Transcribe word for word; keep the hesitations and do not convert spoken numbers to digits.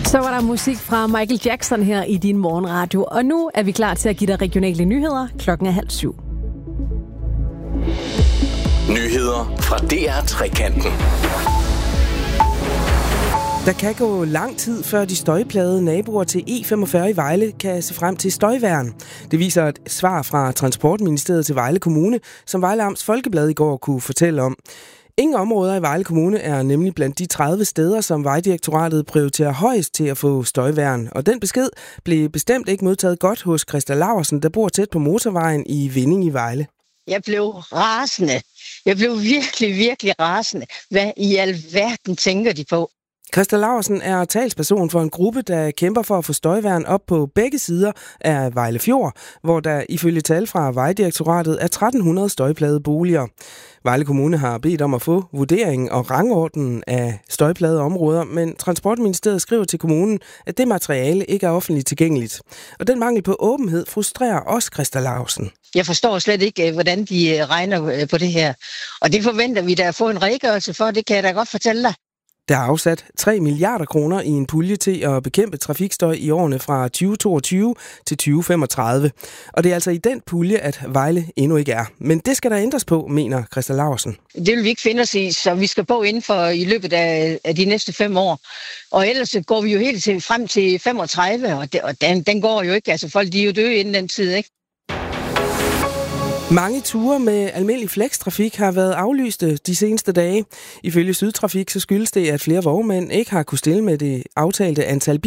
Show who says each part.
Speaker 1: Så var der musik fra Michael Jackson her i din morgenradio, og nu er vi klar til at give dig regionale nyheder. Klokken er halv syv.
Speaker 2: Nyheder fra D R Trekanten.
Speaker 3: Der kan gå lang tid, før de støjplagede naboer til E femogfyrre i Vejle kan se frem til støjværn. Det viser et svar fra Transportministeriet til Vejle Kommune, som Vejle Amts Folkeblad i går kunne fortælle om. Ingen områder i Vejle Kommune er nemlig blandt de tredive steder, som Vejdirektoratet prioriterer højst til at få støjværn. Og den besked blev bestemt ikke modtaget godt hos Christa Laursen, der bor tæt på motorvejen i Vinding i Vejle.
Speaker 4: Jeg blev rasende. Jeg blev virkelig, virkelig rasende. Hvad i alverden tænker de på?
Speaker 3: Christa Laursen er talsperson for en gruppe, der kæmper for at få støjværn op på begge sider af Vejle Fjord, hvor der ifølge tal fra Vejdirektoratet er tretten hundrede støjplagede boliger. Vejle Kommune har bedt om at få vurderingen og rangordenen af støjplagede områder, men Transportministeriet skriver til kommunen, at det materiale ikke er offentligt tilgængeligt. Og den mangel på åbenhed frustrerer også Christa Laursen.
Speaker 4: Jeg forstår slet ikke, hvordan de regner på det her. Og det forventer vi da at få en redegørelse for, det kan jeg da godt fortælle dig.
Speaker 3: Der er afsat tre milliarder kroner i en pulje til at bekæmpe trafikstøj i årene fra tyve toogtyve til tyve femogtredive. Og det er altså i den pulje, at Vejle endnu ikke er. Men det skal der ændres på, mener Christa Laursen.
Speaker 4: Det vil vi ikke finde os i, så vi skal på inden for i løbet af, af de næste fem år. Og ellers går vi jo helt til, frem til femogtredive, og, det, og den, den går jo ikke. Altså folk de er jo døde inden den tid, ikke?
Speaker 3: Mange ture med almindelig flextrafik har været aflyste de seneste dage. Ifølge Sydtrafik så skyldes det, at flere vognmænd ikke har kunnet stille med det aftalte antal